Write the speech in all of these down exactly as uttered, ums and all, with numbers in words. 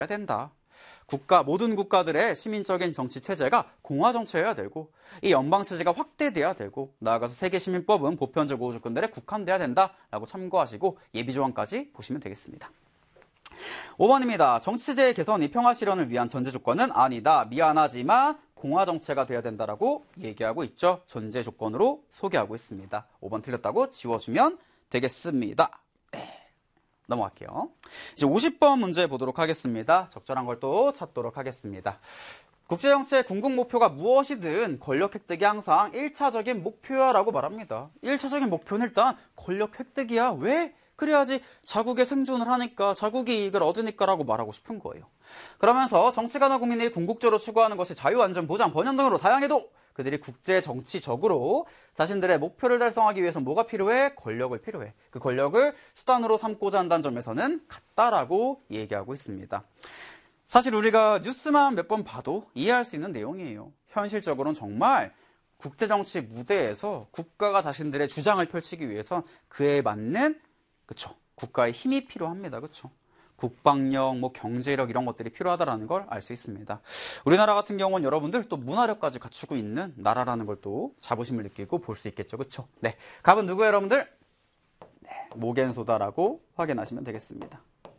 된다. 국가, 모든 국가들의 시민적인 정치 체제가 공화 정치여야 되고, 이 연방 체제가 확대돼야 되고, 나아가서 세계 시민법은 보편적 우호 조건들에 국한돼야 된다라고 참고하시고 예비 조항까지 보시면 되겠습니다. 오 번입니다. 정치 체제의 개선이 평화 실현을 위한 전제 조건은 아니다. 미안하지만 공화 정체가 돼야 된다라고 얘기하고 있죠. 전제 조건으로 소개하고 있습니다. 오 번 틀렸다고 지워주면 되겠습니다. 네. 넘어갈게요. 이제 오십 번 문제 보도록 하겠습니다. 적절한 걸 또 찾도록 하겠습니다. 국제정치의 궁극 목표가 무엇이든 권력 획득이 항상 일 차적인 목표야라고 말합니다. 일 차적인 목표는 일단 권력 획득이야. 왜? 그래야지 자국의 생존을 하니까, 자국이 이익을 얻으니까라고 말하고 싶은 거예요. 그러면서 정치가나 국민이 궁극적으로 추구하는 것이 자유, 안전, 보장, 번영 등으로 다양해도 그들이 국제 정치적으로 자신들의 목표를 달성하기 위해서 뭐가 필요해? 권력을 필요해. 그 권력을 수단으로 삼고자 한다는 점에서는 같다라고 얘기하고 있습니다. 사실 우리가 뉴스만 몇 번 봐도 이해할 수 있는 내용이에요. 현실적으로는 정말 국제정치 무대에서 국가가 자신들의 주장을 펼치기 위해서 그에 맞는, 그쵸, 국가의 힘이 필요합니다. 그쵸? 국방력, 뭐 경제력 이런 것들이 필요하다는 걸 알 수 있습니다. 우리나라 같은 경우는 여러분들 또 문화력까지 갖추고 있는 나라라는 걸 또 자부심을 느끼고 볼 수 있겠죠. 그쵸? 네. 답은 누구예요, 여러분들? 네. 모겐소다라고 확인하시면 되겠습니다.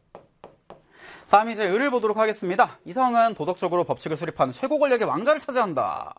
다음 이제 을을 보도록 하겠습니다. 이성은 도덕적으로 법칙을 수립하는 최고 권력의 왕자를 차지한다.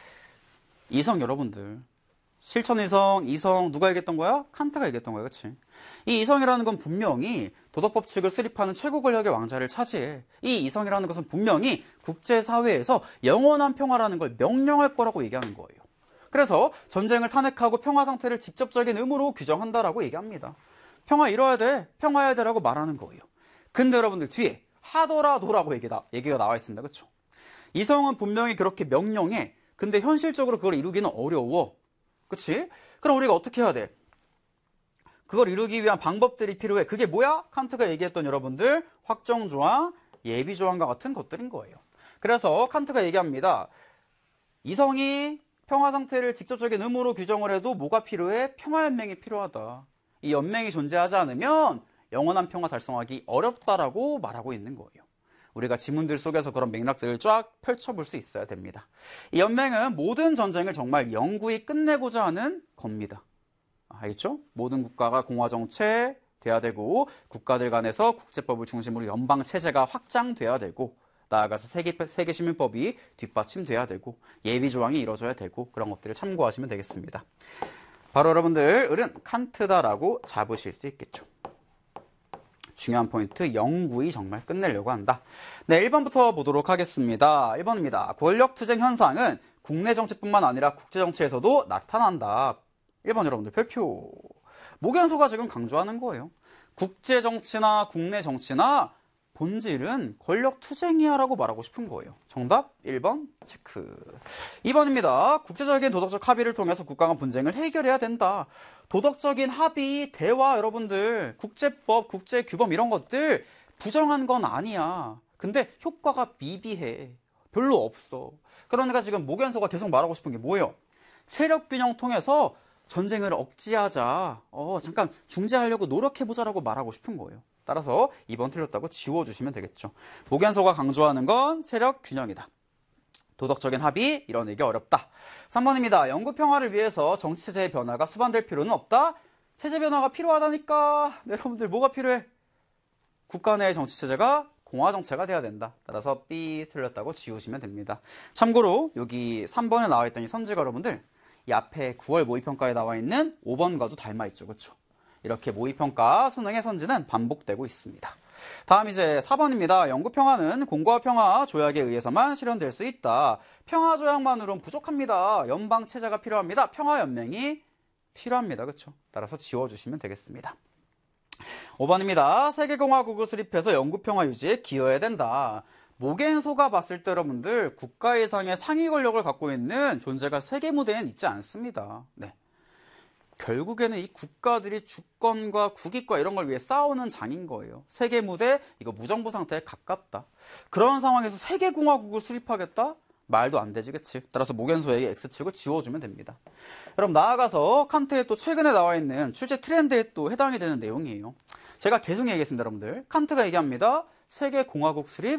이성 여러분들. 실천이성, 이성 누가 얘기했던 거야? 칸트가 얘기했던 거야. 그치? 이 이성이라는 건 분명히 도덕법칙을 수립하는 최고 권력의 왕자를 차지해. 이 이성이라는 것은 분명히 국제사회에서 영원한 평화라는 걸 명령할 거라고 얘기하는 거예요. 그래서 전쟁을 탄핵하고 평화 상태를 직접적인 의무로 규정한다라고 얘기합니다. 평화 이뤄야 돼, 평화해야 돼라고 말하는 거예요. 근데 여러분들 뒤에 하더라도라고 얘기가, 얘기가 나와 있습니다. 그쵸? 이성은 분명히 그렇게 명령해. 근데 현실적으로 그걸 이루기는 어려워. 그치? 그럼 우리가 어떻게 해야 돼? 그걸 이루기 위한 방법들이 필요해. 그게 뭐야? 칸트가 얘기했던 여러분들 확정조항, 예비조항과 같은 것들인 거예요. 그래서 칸트가 얘기합니다. 이성이 평화 상태를 직접적인 의무로 규정을 해도 뭐가 필요해? 평화연맹이 필요하다. 이 연맹이 존재하지 않으면 영원한 평화 달성하기 어렵다라고 말하고 있는 거예요. 우리가 지문들 속에서 그런 맥락들을 쫙 펼쳐볼 수 있어야 됩니다. 이 연맹은 모든 전쟁을 정말 영구히 끝내고자 하는 겁니다. 알겠죠? 모든 국가가 공화정체 돼야 되고 국가들 간에서 국제법을 중심으로 연방체제가 확장돼야 되고 나아가서 세계, 세계 시민법이 뒷받침돼야 되고 예비조항이 이루어져야 되고 그런 것들을 참고하시면 되겠습니다. 바로 여러분들 을은 칸트다라고 잡으실 수 있겠죠. 중요한 포인트, 영구히 정말 끝내려고 한다. 네, 일 번부터 보도록 하겠습니다. 일 번입니다. 권력투쟁 현상은 국내 정치뿐만 아니라 국제 정치에서도 나타난다. 일 번 여러분들 별표. 모견소가 지금 강조하는 거예요. 국제 정치나 국내 정치나 본질은 권력투쟁이야 라고 말하고 싶은 거예요. 정답 일 번 체크. 이 번입니다. 국제적인 도덕적 합의를 통해서 국가 간 분쟁을 해결해야 된다. 도덕적인 합의, 대화 여러분들, 국제법, 국제규범 이런 것들 부정한 건 아니야. 근데 효과가 미비해. 별로 없어. 그러니까 지금 모견소가 계속 말하고 싶은 게 뭐예요? 세력균형 통해서 전쟁을 억제하자. 어, 잠깐 중재하려고 노력해보자라고 말하고 싶은 거예요. 따라서 이 번 틀렸다고 지워주시면 되겠죠. 모견소가 강조하는 건 세력균형이다. 도덕적인 합의 이뤄내기 어렵다. 삼 번입니다. 영구 평화를 위해서 정치체제의 변화가 수반될 필요는 없다. 체제 변화가 필요하다니까. 네, 여러분들 뭐가 필요해? 국가 내의 정치체제가 공화정체가 돼야 된다. 따라서 B 틀렸다고 지우시면 됩니다. 참고로 여기 삼 번에 나와 있던 이 선지가 여러분들 이 앞에 구월 모의평가에 나와 있는 오 번과도 닮아있죠. 그렇죠? 이렇게 모의평가 수능의 선지는 반복되고 있습니다. 다음 이제 사 번입니다. 영구평화는 공과 평화 조약에 의해서만 실현될 수 있다. 평화 조약만으로는 부족합니다. 연방체제가 필요합니다. 평화연맹이 필요합니다. 그렇죠? 따라서 지워주시면 되겠습니다. 오 번입니다. 세계공화국을 수립해서 영구평화 유지에 기여해야 된다. 모겐소가 봤을 때 여러분들 국가 이상의 상위 권력을 갖고 있는 존재가 세계 무대엔 있지 않습니다. 네. 결국에는 이 국가들이 주권과 국익과 이런 걸 위해 싸우는 장인 거예요. 세계 무대 이거 무정부 상태에 가깝다. 그런 상황에서 세계공화국을 수립하겠다? 말도 안 되지, 그치? 따라서 모겐소에게 X축을 지워주면 됩니다. 그럼 나아가서 칸트의 또 최근에 나와 있는 출제 트렌드에 또 해당이 되는 내용이에요. 제가 계속 얘기했습니다, 여러분들. 칸트가 얘기합니다. 세계 공화국 수립